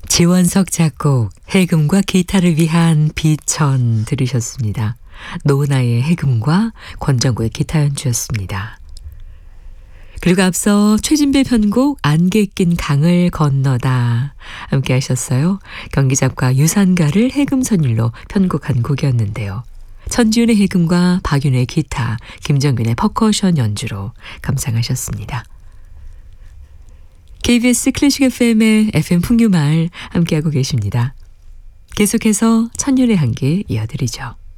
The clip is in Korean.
지원석 작곡 해금과 기타를 위한 비천 들으셨습니다. 노은아의 해금과 권정구의 기타 연주였습니다. 그리고 앞서 최진배 편곡 안개 낀 강을 건너다 함께 하셨어요. 경기작가 유산가를 해금선율로 편곡한 곡이었는데요. 천지윤의 해금과 박윤의 기타, 김정균의 퍼커션 연주로 감상하셨습니다. KBS 클래식 FM의 FM 풍류마을 함께하고 계십니다. 계속해서 천년의 한기 이어드리죠.